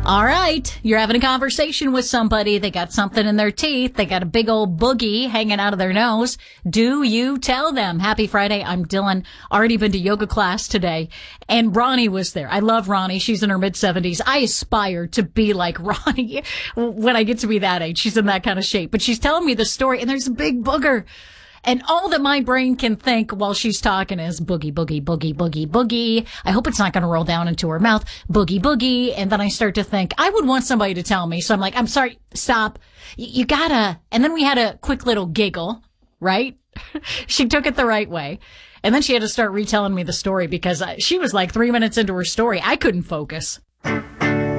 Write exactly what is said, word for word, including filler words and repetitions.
All right. You're having a conversation with somebody. They got something in their teeth. They got a big old boogie hanging out of their nose. Do you tell them? Happy Friday. I'm Dylan. Already been to yoga class today. And Ronnie was there. I love Ronnie. She's in her mid seventies. I aspire to be like Ronnie when I get to be that age. She's in that kind of shape. But she's telling me the story, and there's a big booger. And all that my brain can think while she's talking is boogie, boogie, boogie, boogie, boogie. I hope it's not going to roll down into her mouth. Boogie, boogie. And then I start to think, I would want somebody to tell me. So I'm like, I'm sorry, stop. You, you gotta. And then we had a quick little giggle, right? She took it the right way. And then she had to start retelling me the story because I, she was like three minutes into her story. I couldn't focus.